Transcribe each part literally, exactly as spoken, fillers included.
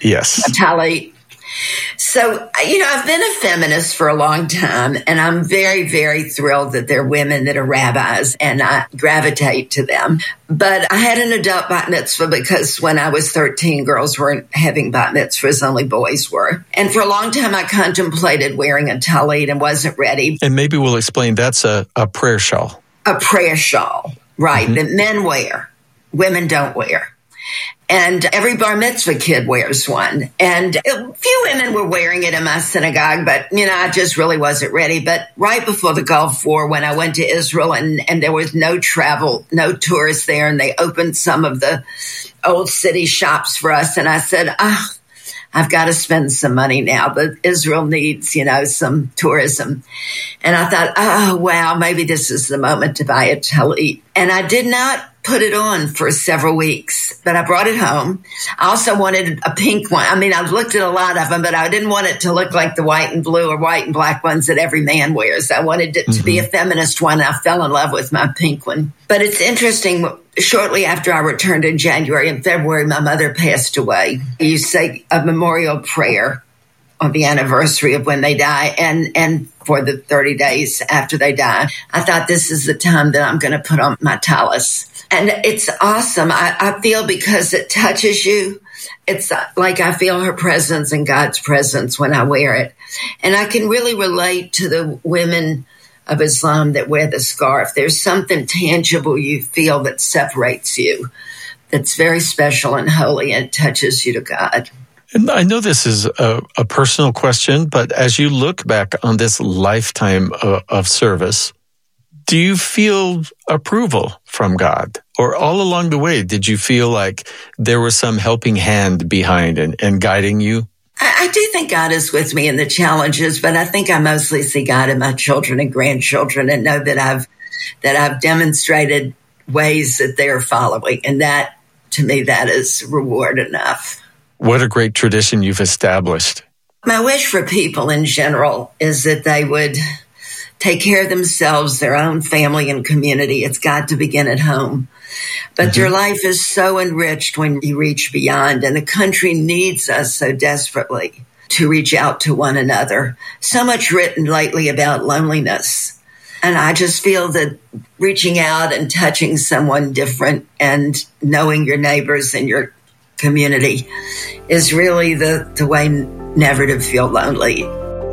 Yes. Talit. So, you know, I've been a feminist for a long time, and I'm very, very thrilled that there are women that are rabbis, and I gravitate to them. But I had an adult bat mitzvah because when I was thirteen, girls weren't having bat mitzvahs, only boys were. And for a long time, I contemplated wearing a talit and wasn't ready. And maybe we'll explain that's a, a prayer shawl. A prayer shawl, right, mm-hmm. that men wear, women don't wear. And every bar mitzvah kid wears one. And a few women were wearing it in my synagogue, but, you know, I just really wasn't ready. But right before the Gulf War, when I went to Israel and, and there was no travel, no tourists there, and they opened some of the old city shops for us. And I said, ah, oh, I've got to spend some money now, but Israel needs, you know, some tourism. And I thought, oh, wow, maybe this is the moment to buy a talit. And I did not put it on for several weeks, but I brought it home. I also wanted a pink one. I mean, I've looked at a lot of them, but I didn't want it to look like the white and blue or white and black ones that every man wears. I wanted it mm-hmm. to be a feminist one. I fell in love with my pink one. But it's interesting. Shortly after I returned in January and February, my mother passed away. You say a memorial prayer on the anniversary of when they die and, and for the thirty days after they die. I thought this is the time that I'm going to put on my talis. And it's awesome. I, I feel because it touches you. It's like I feel her presence and God's presence when I wear it. And I can really relate to the women of Islam that wear the scarf. There's something tangible you feel that separates you, that's very special and holy and touches you to God. And I know this is a, a personal question, but as you look back on this lifetime of, of service, do you feel approval from God? Or all along the way, did you feel like there was some helping hand behind and, and guiding you? I, I do think God is with me in the challenges, but I think I mostly see God in my children and grandchildren and know that I've that I've demonstrated ways that they're following. And that, to me, that is reward enough. What a great tradition you've established. My wish for people in general is that they would take care of themselves, their own family and community. It's got to begin at home. But mm-hmm. your life is so enriched when you reach beyond, and the country needs us so desperately to reach out to one another. So much written lately about loneliness. And I just feel that reaching out and touching someone different and knowing your neighbors and your community is really the, the way never to feel lonely.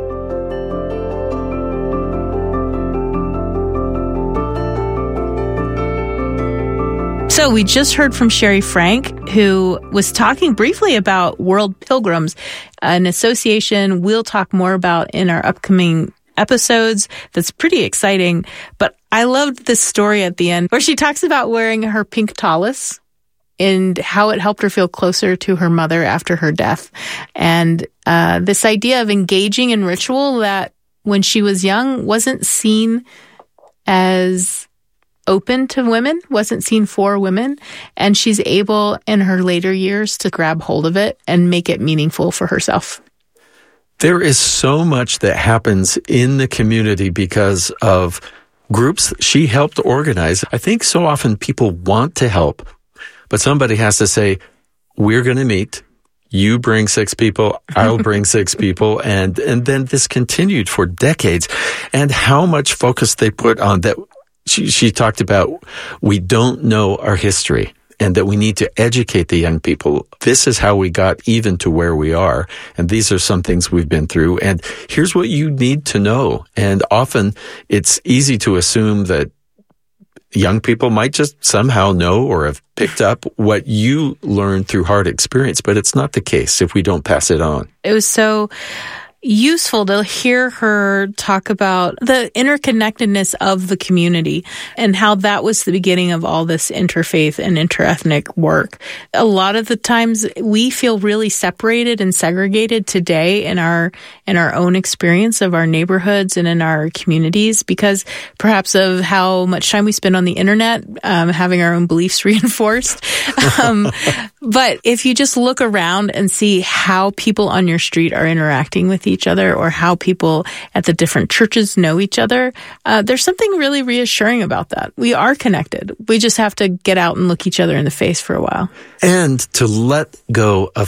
So we just heard from Sherry Frank, who was talking briefly about World Pilgrims, an association we'll talk more about in our upcoming episodes. That's pretty exciting. But I loved this story at the end where she talks about wearing her pink talis and how it helped her feel closer to her mother after her death. And uh, this idea of engaging in ritual that when she was young wasn't seen as open to women, wasn't seen for women, and she's able in her later years to grab hold of it and make it meaningful for herself. There is so much that happens in the community because of groups she helped organize. I think so often people want to help, but somebody has to say, we're going to meet. You bring six people, I'll bring six people. And, and then this continued for decades. And how much focus they put on that. She, she talked about, we don't know our history and that we need to educate the young people. This is how we got even to where we are. And these are some things we've been through. And here's what you need to know. And often it's easy to assume that young people might just somehow know or have picked up what you learned through hard experience, but it's not the case if we don't pass it on. It was so useful to hear her talk about the interconnectedness of the community and how that was the beginning of all this interfaith and interethnic work. A lot of the times we feel really separated and segregated today in our in our own experience of our neighborhoods and in our communities because perhaps of how much time we spend on the internet, um, having our own beliefs reinforced. um, but if you just look around and see how people on your street are interacting with each other or how people at the different churches know each other, uh, there's something really reassuring about that. We are connected. We just have to get out and look each other in the face for a while. And to let go of